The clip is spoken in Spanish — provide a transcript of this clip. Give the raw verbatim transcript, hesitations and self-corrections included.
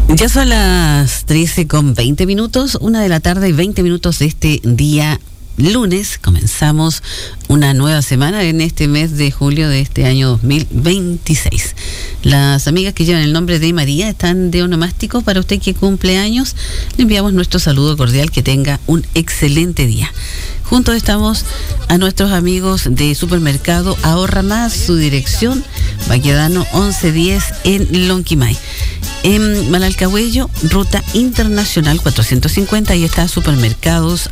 Ya son las trece con veinte minutos, una de la tarde y veinte minutos de este día lunes. Comenzamos una nueva semana en este mes de julio de este año dos mil veintiséis. Las amigas que llevan el nombre de María están de onomástico. Para usted que cumple años, le enviamos nuestro saludo cordial, que tenga un excelente día. Juntos estamos a nuestros amigos de Supermercado Ahorra Más, su dirección, Baquedano once diez en Lonquimay. En Malalcahuello, ruta internacional cuatrocientos cincuenta, ahí está Supermercados